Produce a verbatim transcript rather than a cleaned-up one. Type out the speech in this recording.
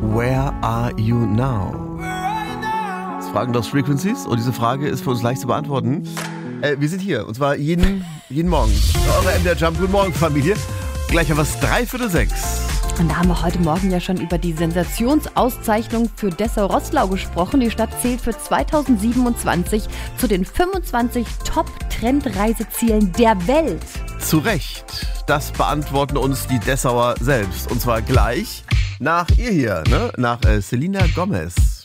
Where are you now? Das fragen Lost Frequencies und diese Frage ist für uns leicht zu beantworten. Äh, wir sind hier und zwar jeden, jeden Morgen. Eure M D R Jump, guten Morgen Familie. Gleich haben wir es dreiviertel sechs. Und da haben wir heute Morgen ja schon über die Sensationsauszeichnung für Dessau-Roßlau gesprochen. Die Stadt zählt für zweitausendsiebenundzwanzig zu den fünfundzwanzig Top-Trendreisezielen der Welt. Zu Recht. Das beantworten uns die Dessauer selbst. Und zwar gleich nach ihr hier, ne? Nach äh, Selena Gomez.